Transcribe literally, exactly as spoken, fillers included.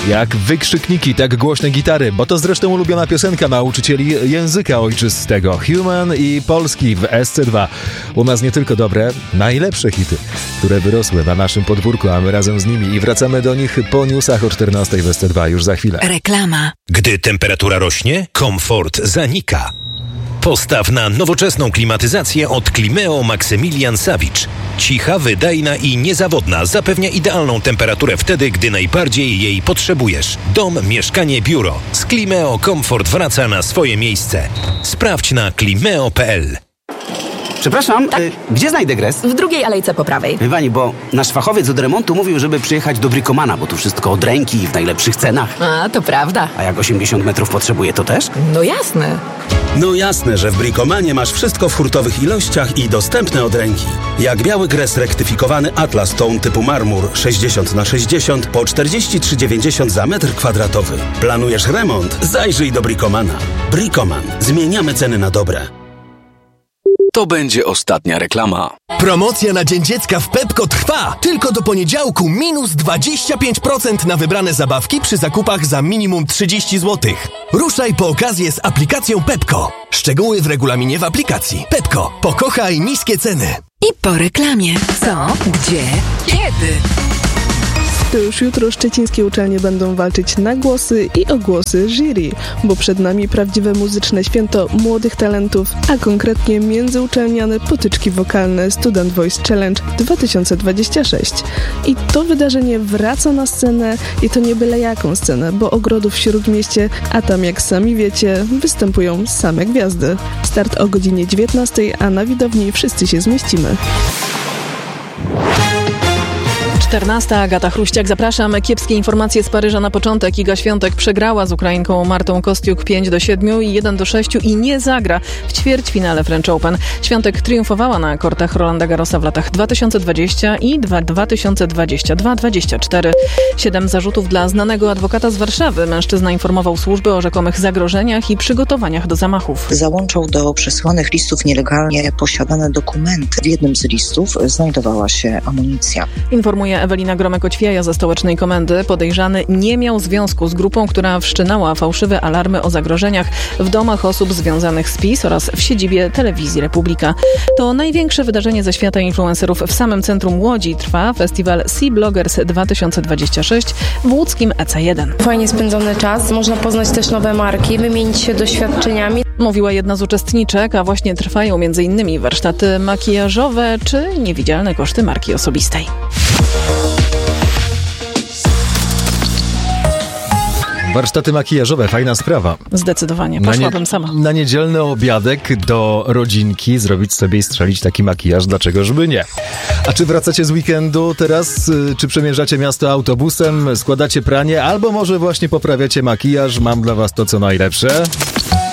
Jak wykrzykniki, tak głośne gitary, bo to zresztą ulubiona piosenka nauczycieli języka ojczystego. Human i Polski w S C dwa. U nas nie tylko dobre, najlepsze hity, które wyrosły na naszym podwórku, a my razem z nimi i wracamy do nich po newsach o czternastej w S C dwa już za chwilę. Reklama. Gdy temperatura rośnie, komfort zanika. Postaw na nowoczesną klimatyzację od Climeo Maxymilian Savage. Cicha, wydajna i niezawodna, zapewnia idealną temperaturę wtedy, gdy najbardziej jej potrzebujesz. Dom, mieszkanie, biuro. Z Climeo komfort wraca na swoje miejsce. Sprawdź na klimeo kropka p l. Przepraszam, tak? y, gdzie znajdę gres? W drugiej alejce po prawej. Wie pani, bo nasz fachowiec od remontu mówił, żeby przyjechać do Bricomana, bo tu wszystko od ręki i w najlepszych cenach. A, to prawda. A jak osiemdziesiąt metrów potrzebuje, to też? No jasne. No jasne, że w Bricomanie masz wszystko w hurtowych ilościach i dostępne od ręki. Jak biały gres rektyfikowany Atlas Tone typu marmur sześćdziesiąt na sześćdziesiąt po czterdzieści trzy dziewięćdziesiąt za metr kwadratowy. Planujesz remont? Zajrzyj do Bricomana. Bricoman. Zmieniamy ceny na dobre. To będzie ostatnia reklama. Promocja na Dzień Dziecka w Pepco trwa! Tylko do poniedziałku minus dwadzieścia pięć procent na wybrane zabawki przy zakupach za minimum trzydzieści złotych. Ruszaj po okazję z aplikacją Pepco. Szczegóły w regulaminie w aplikacji. Pepco. Pokochaj niskie ceny. I po reklamie. Co? Gdzie? Kiedy? To już jutro szczecińskie uczelnie będą walczyć na głosy i o głosy jury, bo przed nami prawdziwe muzyczne święto młodych talentów, a konkretnie międzyuczelniane potyczki wokalne Student Voice Challenge dwa tysiące dwadzieścia sześć. I to wydarzenie wraca na scenę i to nie byle jaką scenę, bo ogrodów w Śródmieście, a tam jak sami wiecie, występują same gwiazdy. Start o godzinie dziewiętnastej, a na widowni wszyscy się zmieścimy. czternasta. Agata Chruściak, zapraszam. Kiepskie informacje z Paryża na początek. Iga Świątek przegrała z Ukrainką Martą Kostiuk pięć do siedmiu i jeden do sześciu i nie zagra w ćwierćfinale French Open. Świątek triumfowała na kortach Rolanda Garrosa w latach dwa tysiące dwudziestym i dwa tysiące dwudziestym drugi dwadzieścia cztery. Siedem zarzutów dla znanego adwokata z Warszawy. Mężczyzna informował służby o rzekomych zagrożeniach i przygotowaniach do zamachów. Załączał do przesłanych listów nielegalnie posiadane dokumenty. W jednym z listów znajdowała się amunicja. Informuje Ewelina Gromek-Oćwiaja ze stołecznej komendy. Podejrzany nie miał związku z grupą, która wszczynała fałszywe alarmy o zagrożeniach w domach osób związanych z PiS oraz w siedzibie Telewizji Republika. To największe wydarzenie ze świata influencerów w samym centrum Łodzi. Trwa festiwal Sea Bloggers dwa tysiące dwadzieścia sześć w łódzkim E C jeden. Fajnie spędzony czas, można poznać też nowe marki, wymienić się doświadczeniami. Mówiła jedna z uczestniczek, a właśnie trwają między innymi warsztaty makijażowe czy niewidzialne koszty marki osobistej. Warsztaty makijażowe, fajna sprawa. Zdecydowanie, poszłabym na nie, sama. Na niedzielny obiadek do rodzinki zrobić sobie i strzelić taki makijaż, dlaczegożby nie. A czy wracacie z weekendu teraz? Czy przemierzacie miasto autobusem, składacie pranie, albo może właśnie poprawiacie makijaż? Mam dla was to, co najlepsze.